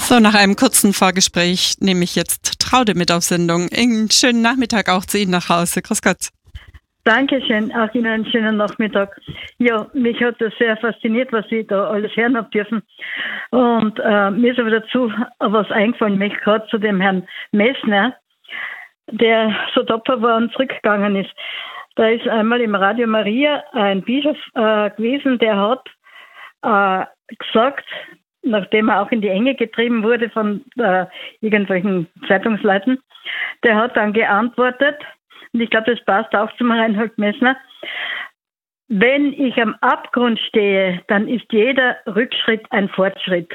So, nach einem kurzen Vorgespräch nehme ich jetzt Traude mit auf Sendung. Einen schönen Nachmittag auch zu Ihnen nach Hause. Grüß Gott. Dankeschön, auch Ihnen einen schönen Nachmittag. Ja, mich hat das sehr fasziniert, was ich da alles hören habe dürfen. Und mir ist aber dazu was eingefallen, mich gerade zu dem Herrn Messner, der so tapfer war und zurückgegangen ist. Da ist einmal im Radio Maria ein Bischof gewesen, der hat gesagt, nachdem er auch in die Enge getrieben wurde von irgendwelchen Zeitungsleuten, der hat dann geantwortet, und ich glaube, das passt auch zum Reinhold Messner: Wenn ich am Abgrund stehe, dann ist jeder Rückschritt ein Fortschritt.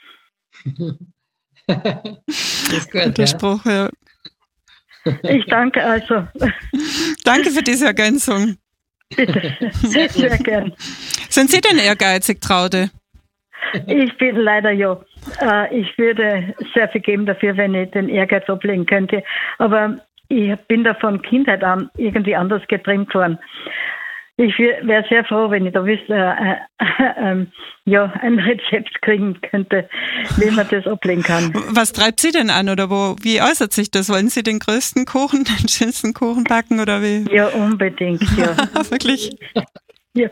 Das ist gut, der Spruch, ja. Ich danke also. Danke für diese Ergänzung. Bitte, sehr gern. Sind Sie denn ehrgeizig, Traude? Ich bin leider ja. Ich würde sehr viel geben dafür, wenn ich den Ehrgeiz ablegen könnte. Aber ich bin da von Kindheit an irgendwie anders getrimmt worden. Ich wäre sehr froh, wenn ich da ein Rezept kriegen könnte, wie man das ablegen kann. Was treibt Sie denn an oder wie äußert sich das? Wollen Sie den größten Kuchen, den schönsten Kuchen backen oder wie? Ja, unbedingt, ja. Wirklich? Ja.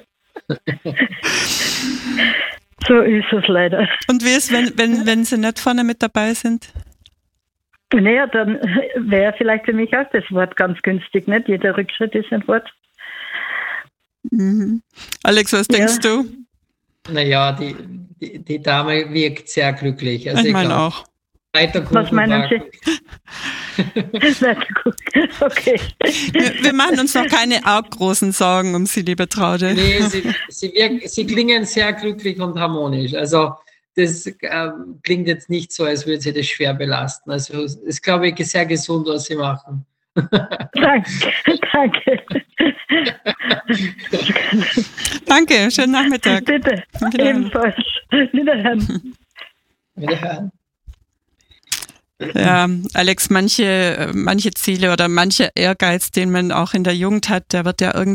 So ist es leider. Und wie ist, wenn Sie nicht vorne mit dabei sind? Naja, dann wäre vielleicht für mich auch das Wort ganz günstig, nicht? Jeder Rückschritt ist ein Wort. Mhm. Alex, was denkst du? Naja, die Dame wirkt sehr glücklich. Also ich meine auch. Was meinen Sie? Okay. Wir machen uns noch keine arg großen Sorgen um Sie, liebe Traude. Nee, sie klingen sehr glücklich und harmonisch. Also das klingt jetzt nicht so, als würde sie das schwer belasten. Also es ist, glaube ich, sehr gesund, was Sie machen. Danke. Danke, schönen Nachmittag. Bitte, ebenfalls. Wiederhören. Wiederhören. Ja, Alex, manche Ziele oder mancher Ehrgeiz, den man auch in der Jugend hat, der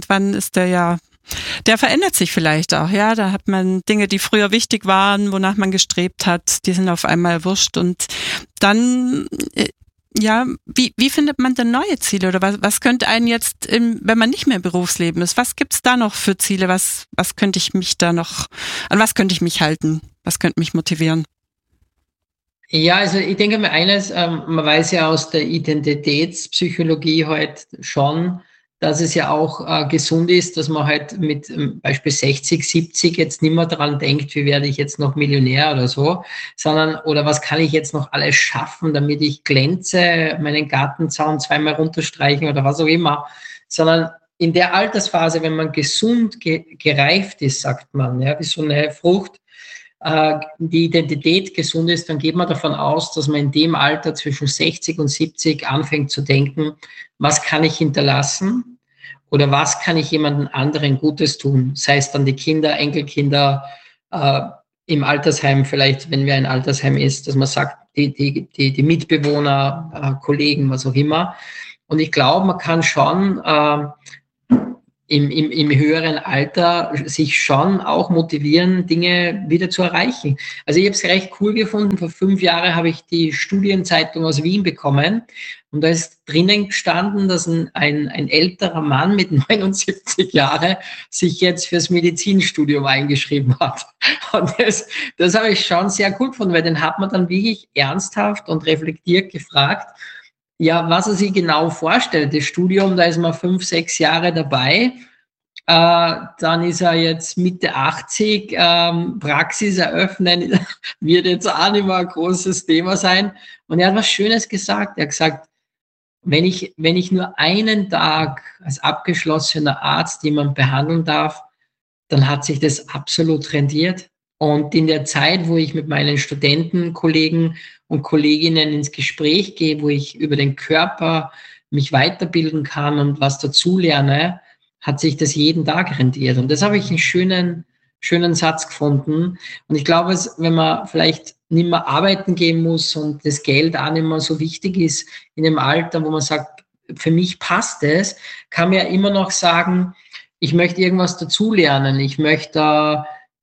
verändert sich vielleicht auch, ja. Da hat man Dinge, die früher wichtig waren, wonach man gestrebt hat, die sind auf einmal wurscht. Und dann, wie findet man denn neue Ziele? Oder was könnte einen jetzt, wenn man nicht mehr im Berufsleben ist, was gibt's da noch für Ziele? an was könnte ich mich halten? Was könnte mich motivieren? Ja, also ich denke mal eines, man weiß ja aus der Identitätspsychologie heute schon, dass es ja auch gesund ist, dass man halt mit Beispiel 60, 70 jetzt nicht mehr daran denkt, wie werde ich jetzt noch Millionär oder so, sondern, oder was kann ich jetzt noch alles schaffen, damit ich glänze, meinen Gartenzaun zweimal runterstreichen oder was auch immer, sondern in der Altersphase, wenn man gesund gereift ist, sagt man, ja, wie so eine Frucht, die Identität gesund ist, dann geht man davon aus, dass man in dem Alter zwischen 60 und 70 anfängt zu denken, was kann ich hinterlassen oder was kann ich jemandem anderen Gutes tun, sei es dann die Kinder, Enkelkinder, im Altersheim vielleicht, wenn wir ein Altersheim ist, dass man sagt, die Mitbewohner, Kollegen, was auch immer. Und ich glaube, man kann schon im höheren Alter sich schon auch motivieren, Dinge wieder zu erreichen. Also ich habe es recht cool gefunden. Vor 5 Jahren habe ich die Studienzeitung aus Wien bekommen und da ist drinnen gestanden, dass ein älterer Mann mit 79 Jahren sich jetzt fürs Medizinstudium eingeschrieben hat. Und das habe ich schon sehr cool gefunden, weil den hat man dann wirklich ernsthaft und reflektiert gefragt, ja, was er sich genau vorstellt. Das Studium, da ist man 5, 6 Jahre dabei. Dann ist er jetzt Mitte 80. Praxis eröffnen wird jetzt auch nicht mehr ein großes Thema sein. Und er hat was Schönes gesagt. Er hat gesagt, wenn ich nur einen Tag als abgeschlossener Arzt jemanden behandeln darf, dann hat sich das absolut rendiert. Und in der Zeit, wo ich mit meinen Studenten, Kollegen und Kolleginnen ins Gespräch gehe, wo ich über den Körper mich weiterbilden kann und was dazulerne, hat sich das jeden Tag rendiert. Und das habe ich einen schönen Satz gefunden. Und ich glaube, wenn man vielleicht nicht mehr arbeiten gehen muss und das Geld auch nicht mehr so wichtig ist in dem Alter, wo man sagt, für mich passt es, kann man ja immer noch sagen, ich möchte irgendwas dazulernen. Ich möchte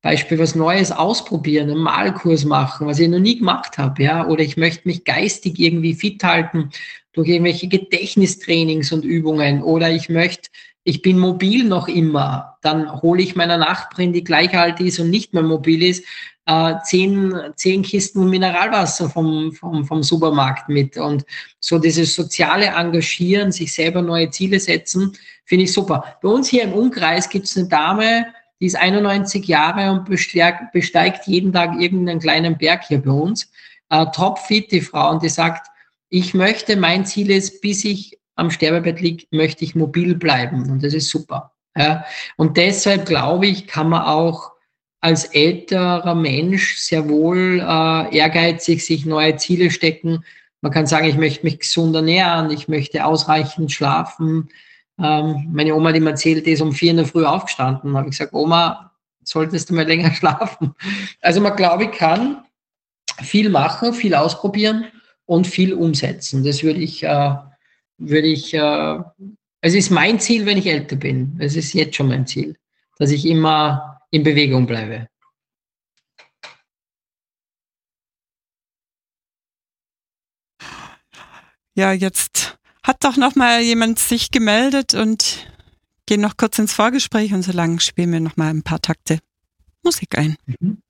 Beispiel was Neues ausprobieren, einen Malkurs machen, was ich noch nie gemacht habe, ja, oder ich möchte mich geistig irgendwie fit halten durch irgendwelche Gedächtnistrainings und Übungen, oder ich bin mobil noch immer, dann hole ich meiner Nachbarin, die gleich alt ist und nicht mehr mobil ist, 10 Kisten Mineralwasser vom Supermarkt mit. Und so dieses soziale Engagieren, sich selber neue Ziele setzen, finde ich super. Bei uns hier im Umkreis gibt es eine Dame, die ist 91 Jahre und besteigt jeden Tag irgendeinen kleinen Berg hier bei uns. Topfit, die Frau, und die sagt, mein Ziel ist, bis ich am Sterbebett liege, möchte ich mobil bleiben. Und das ist super. Ja. Und deshalb glaube ich, kann man auch als älterer Mensch sehr wohl ehrgeizig sich neue Ziele stecken. Man kann sagen, ich möchte mich gesund ernähren, ich möchte ausreichend schlafen. Meine Oma, die mir erzählt, die ist um 4 in der Früh aufgestanden. Da habe ich gesagt, Oma, solltest du mal länger schlafen? Also man, glaube ich, kann viel machen, viel ausprobieren und viel umsetzen. Das es ist mein Ziel, wenn ich älter bin. Es ist jetzt schon mein Ziel, dass ich immer in Bewegung bleibe. Ja, jetzt hat doch noch mal jemand sich gemeldet und gehen noch kurz ins Vorgespräch und so lange spielen wir noch mal ein paar Takte Musik ein. Mhm.